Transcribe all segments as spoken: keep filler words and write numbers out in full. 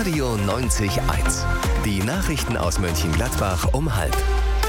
Radio neunzig eins. Die Nachrichten aus Mönchengladbach um halb.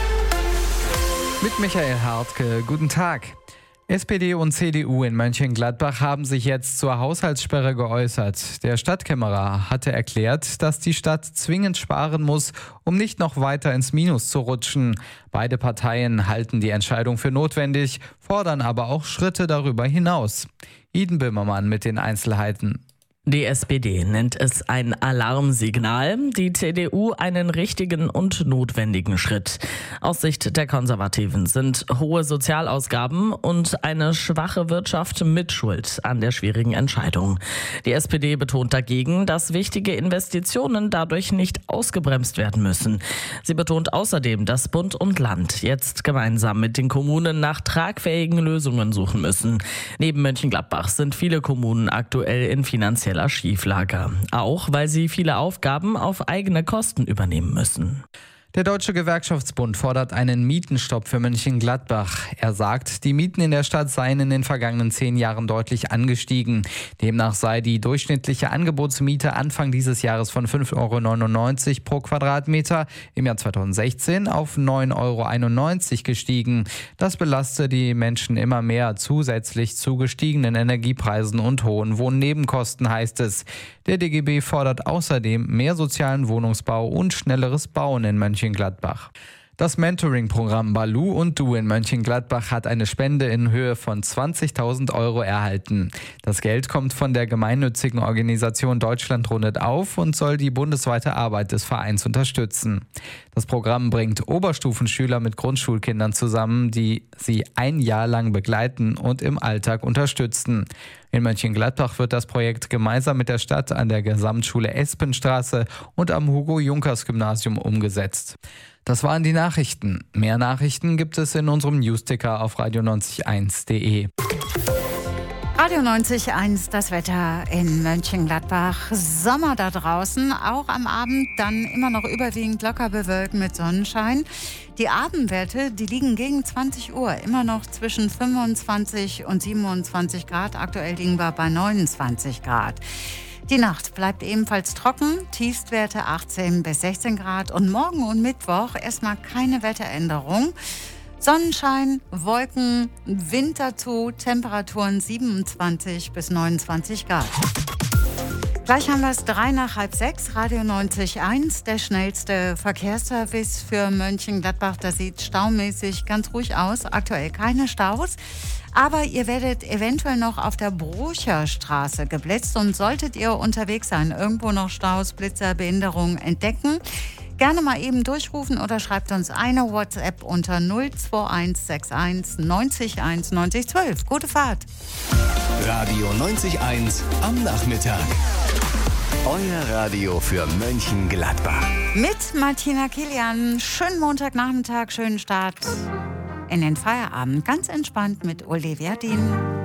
Mit Michael Hartke, guten Tag. S P D und C D U in Mönchengladbach haben sich jetzt zur Haushaltssperre geäußert. Der Stadtkämmerer hatte erklärt, dass die Stadt zwingend sparen muss, um nicht noch weiter ins Minus zu rutschen. Beide Parteien halten die Entscheidung für notwendig, fordern aber auch Schritte darüber hinaus. Iden Böhmermann mit den Einzelheiten. Die S P D nennt es ein Alarmsignal, die C D U einen richtigen und notwendigen Schritt. Aus Sicht der Konservativen sind hohe Sozialausgaben und eine schwache Wirtschaft Mitschuld an der schwierigen Entscheidung. Die S P D betont dagegen, dass wichtige Investitionen dadurch nicht ausgebremst werden müssen. Sie betont außerdem, dass Bund und Land jetzt gemeinsam mit den Kommunen nach tragfähigen Lösungen suchen müssen. Neben Mönchengladbach sind viele Kommunen aktuell in finanzieller Schieflage, auch weil sie viele Aufgaben auf eigene Kosten übernehmen müssen. Der Deutsche Gewerkschaftsbund fordert einen Mietenstopp für Mönchengladbach. Er sagt, die Mieten in der Stadt seien in den vergangenen zehn Jahren deutlich angestiegen. Demnach sei die durchschnittliche Angebotsmiete Anfang dieses Jahres von fünf Euro neunundneunzig pro Quadratmeter im Jahr zweitausendsechzehn auf neun Euro einundneunzig gestiegen. Das belaste die Menschen immer mehr, zusätzlich zu gestiegenen Energiepreisen und hohen Wohnnebenkosten, heißt es. Der D G B fordert außerdem mehr sozialen Wohnungsbau und schnelleres Bauen in Mönchengladbach. Mönchengladbach. Das Mentoring-Programm Balu und Du in Mönchengladbach hat eine Spende in Höhe von zwanzigtausend Euro erhalten. Das Geld kommt von der gemeinnützigen Organisation Deutschland rundet auf und soll die bundesweite Arbeit des Vereins unterstützen. Das Programm bringt Oberstufenschüler mit Grundschulkindern zusammen, die sie ein Jahr lang begleiten und im Alltag unterstützen. In Mönchengladbach wird das Projekt gemeinsam mit der Stadt an der Gesamtschule Espenstraße und am Hugo-Junkers-Gymnasium umgesetzt. Das waren die Nachrichten. Mehr Nachrichten gibt es in unserem Newsticker auf radio neunzig eins punkt de. Radio neunzig eins, das Wetter in Mönchengladbach. Sommer da draußen, auch am Abend dann immer noch überwiegend locker bewölkt mit Sonnenschein. Die Abendwerte, die liegen gegen zwanzig Uhr immer noch zwischen fünfundzwanzig und siebenundzwanzig Grad. Aktuell liegen wir bei neunundzwanzig Grad. Die Nacht bleibt ebenfalls trocken, Tiefstwerte achtzehn bis sechzehn Grad und morgen und Mittwoch erstmal keine Wetteränderung. Sonnenschein, Wolken, Wind dazu, Temperaturen siebenundzwanzig bis neunundzwanzig Grad. Gleich haben wir es drei nach halb sechs, Radio neunzig Komma eins, der schnellste Verkehrsservice für Mönchengladbach. Das sieht staumäßig ganz ruhig aus, aktuell keine Staus. Aber ihr werdet eventuell noch auf der Brocherstraße geblitzt und solltet ihr unterwegs sein, irgendwo noch Staus, Blitzer, Behinderungen entdecken, gerne mal eben durchrufen oder schreibt uns eine WhatsApp unter null zwei eins sechs eins neunzig eins neunzig zwölf. Gute Fahrt! Radio neunzig Komma eins am Nachmittag. Euer Radio für Mönchengladbach. Mit Martina Kilian. Schönen Montagnachmittag, schönen Start in den Feierabend. Ganz entspannt mit Olivia Dien.